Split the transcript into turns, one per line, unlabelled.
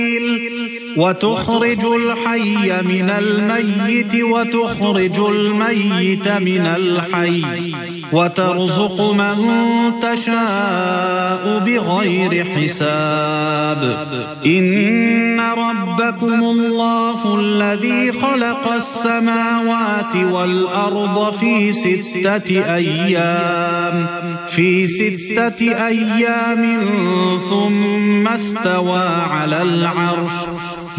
وتخرج الحي من الميت وتخرج الميت من الحي وترزق من تشاء بغير حساب إن ربكم الله الذي خلق السماوات والأرض في 6 أيام ثم استوى على العرش